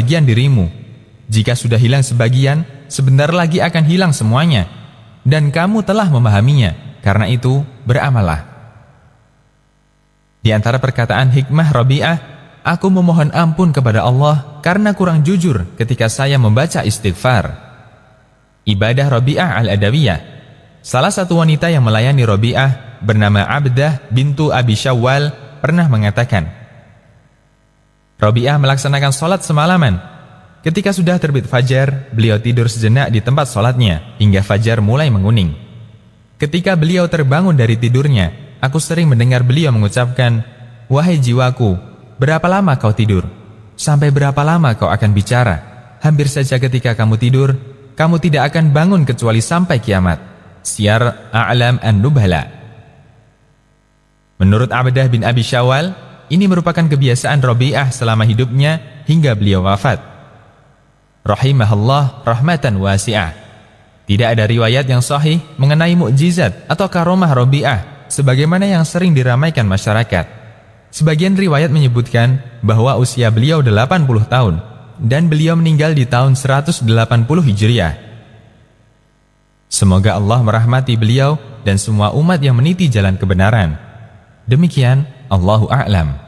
sebagian dirimu. Jika sudah hilang sebagian, sebentar lagi akan hilang semuanya. Dan kamu telah memahaminya, karena itu beramallah. Di antara perkataan hikmah Rabi'ah, aku memohon ampun kepada Allah karena kurang jujur ketika saya membaca istighfar. Ibadah Rabi'ah al-Adawiyah. Salah satu wanita yang melayani Rabi'ah bernama Abdah bintu Abi Syawal pernah mengatakan, Rabi'ah melaksanakan sholat semalaman. Ketika sudah terbit fajar, beliau tidur sejenak di tempat sholatnya hingga fajar mulai menguning. Ketika beliau terbangun dari tidurnya, aku sering mendengar beliau mengucapkan, wahai jiwaku, berapa lama kau tidur? Sampai berapa lama kau akan bicara? Hampir saja ketika kamu tidur, kamu tidak akan bangun kecuali sampai kiamat. Syiar A'lam An-Nubhala. Menurut Abdah bin Abi Syawal, ini merupakan kebiasaan Rabi'ah selama hidupnya hingga beliau wafat. Rahimahullah rahmatan wasi'ah. Tidak ada riwayat yang sahih mengenai mukjizat atau karomah Rabi'ah sebagaimana yang sering diramaikan masyarakat. Sebagian riwayat menyebutkan bahwa usia beliau 80 tahun dan beliau meninggal di tahun 180 Hijriah. Semoga Allah merahmati beliau dan semua umat yang meniti jalan kebenaran. Demikian, Allahu a'lam.